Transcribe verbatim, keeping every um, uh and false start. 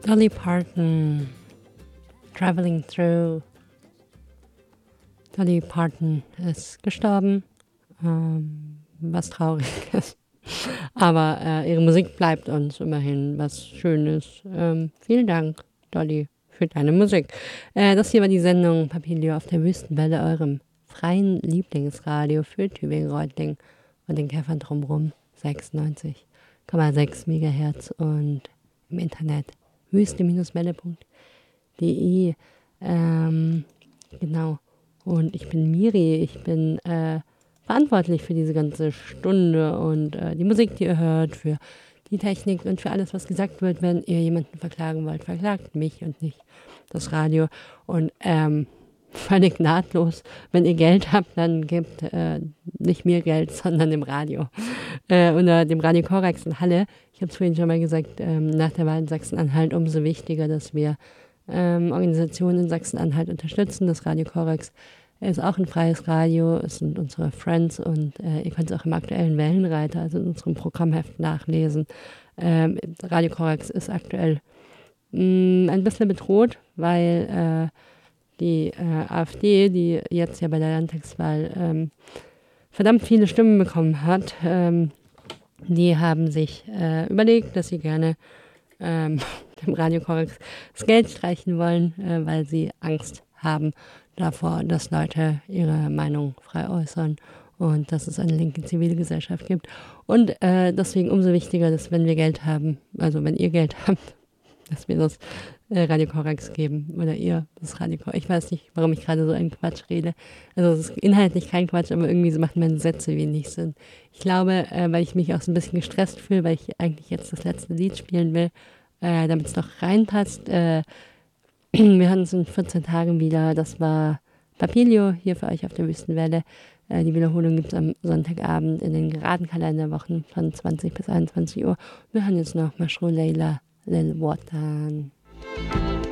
Dolly Parton, Traveling Through. Dolly Parton ist gestorben, ähm, was traurig ist. Aber äh, ihre Musik bleibt uns immerhin was Schönes. Ähm, vielen Dank, Dolly, für deine Musik. Äh, das hier war die Sendung Papilio auf der Wüstenwelle, eurem freien Lieblingsradio für Tübingen-Reutlingen und den Käfern drumherum, sechsundneunzig Komma sechs Megahertz und im Internet wüste-welle punkt de. Ähm, genau. Und ich bin Miri, ich bin äh, verantwortlich für diese ganze Stunde und äh, die Musik, die ihr hört, für die Technik und für alles, was gesagt wird. Wenn ihr jemanden verklagen wollt, verklagt mich und nicht das Radio. Und ähm, völlig nahtlos, wenn ihr Geld habt, dann gebt äh, nicht mir Geld, sondern dem Radio. Äh, unter dem Radio Korax in Halle. Ich habe es vorhin schon mal gesagt, ähm, nach der Wahl in Sachsen-Anhalt umso wichtiger, dass wir ähm, Organisationen in Sachsen-Anhalt unterstützen. Das Radio Korax ist auch ein freies Radio, es sind unsere Friends und äh, ihr könnt es auch im aktuellen Wellenreiter, also in unserem Programmheft nachlesen. Ähm, Radio Korax ist aktuell mh, ein bisschen bedroht, weil äh, die äh, AfD, die jetzt ja bei der Landtagswahl ähm, verdammt viele Stimmen bekommen hat, ähm, die haben sich äh, überlegt, dass sie gerne ähm, dem Radio Korax das Geld streichen wollen, äh, weil sie Angst haben davor, dass Leute ihre Meinung frei äußern und dass es eine linke Zivilgesellschaft gibt. Und äh, deswegen umso wichtiger, dass wenn wir Geld haben, also wenn ihr Geld habt, dass wir das äh, Radio Korax geben oder ihr das Radio Korax. Ich weiß nicht, warum ich gerade so einen Quatsch rede. Also es ist inhaltlich kein Quatsch, aber irgendwie so machen meine Sätze wenig Sinn. Ich glaube, äh, weil ich mich auch so ein bisschen gestresst fühle, weil ich eigentlich jetzt das letzte Lied spielen will, äh, damit es doch reinpasst. Äh, wir hören uns in vierzehn Tagen wieder. Das war Papilio hier für euch auf der Wüstenwelle. Äh, die Wiederholung gibt es am Sonntagabend in den geraden Kalenderwochen von zwanzig bis einundzwanzig Uhr. Wir hören jetzt noch Mashru Leila Lil Watan.